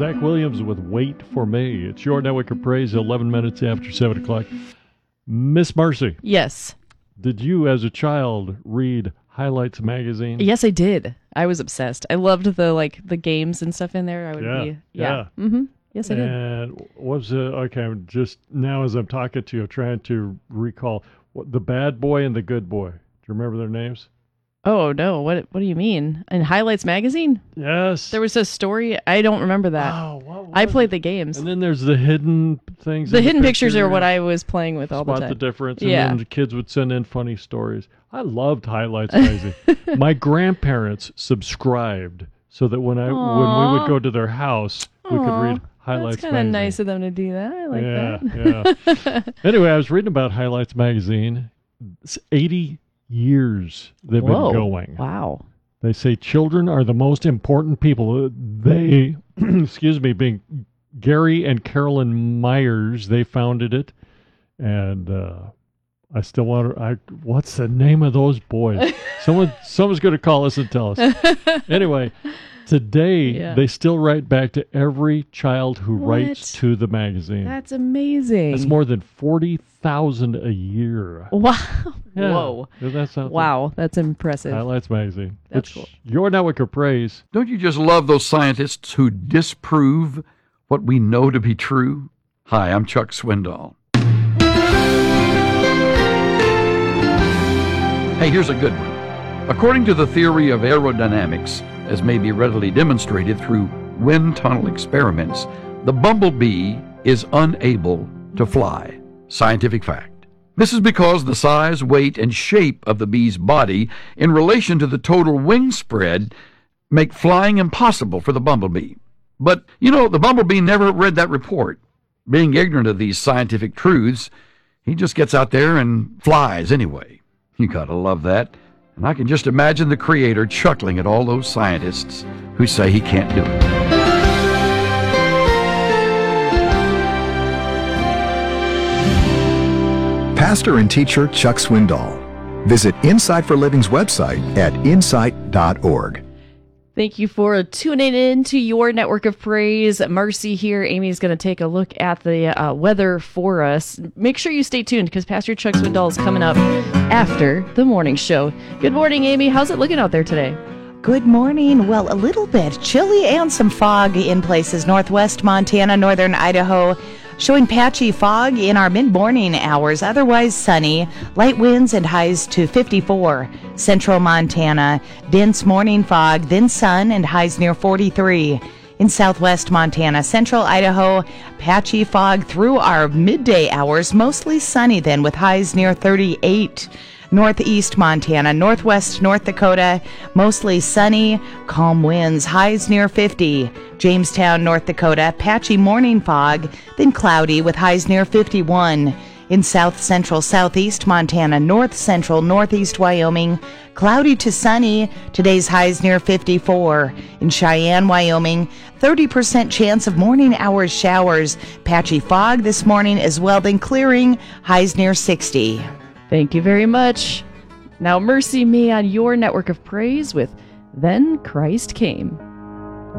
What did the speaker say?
Zach Williams with Wait for Me. It's your network of praise, 11 minutes after 7 o'clock. Miss Marcy. Yes. Did you, as a child, read Highlights magazine? Yes, I did. I was obsessed. I loved the games and stuff in there. I would Yeah. Mm-hmm. Yes, I did. And what was it? Okay, just now as I'm talking to you, I'm trying to recall the bad boy and the good boy. Do you remember their names? Oh, no. What do you mean? In Highlights magazine? Yes. There was a story. I don't remember that. Oh, what was I played the games. And then there's the hidden things. The hidden pictures are what I was playing with all the time. Spot the difference. Yeah. And then the kids would send in funny stories. I loved Highlights magazine. My grandparents subscribed so that when we would go to their house, we could read Highlights That's kind of nice of them to do that. I like that. Yeah. Anyway, I was reading about Highlights magazine. It's 80 years they've been going. Wow. They say children are the most important people. They, excuse me, being Gary and Carolyn Myers, they founded it. And I still want to, what's the name of those boys? Someone's going to call us and tell us. Anyway, today they still write back to every child who writes to the magazine. That's amazing. That's more than 40,000 a year. Wow. Yeah. Whoa. Wow, that's impressive. Highlights magazine. That's cool. Your network of praise. Don't you just love those scientists who disprove what we know to be true? Hi, I'm Chuck Swindoll. Hey, here's a good one. According to the theory of aerodynamics, as may be readily demonstrated through wind tunnel experiments, the bumblebee is unable to fly. Scientific fact. This is because the size, weight, and shape of the bee's body in relation to the total wing spread make flying impossible for the bumblebee. But, the bumblebee never read that report. Being ignorant of these scientific truths, he just gets out there and flies anyway. You gotta love that. And I can just imagine the Creator chuckling at all those scientists who say he can't do it. Pastor and teacher Chuck Swindoll. Visit Insight for Living's website at insight.org. Thank you for tuning in to your network of praise. Marcy here. Amy's going to take a look at the weather for us. Make sure you stay tuned because Pastor Chuck Swindoll is coming up after the morning show. Good morning, Amy. How's it looking out there today? Good morning. Well, a little bit chilly and some fog in places. Northwest Montana, northern Idaho. Showing patchy fog in our mid-morning hours, otherwise sunny, light winds and highs to 54. Central Montana, dense morning fog, then sun and highs near 43. In southwest Montana, central Idaho, patchy fog through our midday hours, mostly sunny then with highs near 38. Northeast Montana, northwest North Dakota, mostly sunny, calm winds, highs near 50. Jamestown, North Dakota, patchy morning fog, then cloudy with highs near 51. In south central southeast Montana, north central northeast Wyoming, cloudy to sunny, today's highs near 54. In Cheyenne, Wyoming, 30% chance of morning hours showers, patchy fog this morning as well, then clearing, highs near 60. Thank you very much. Now, mercy me on your network of praise with Then Christ Came.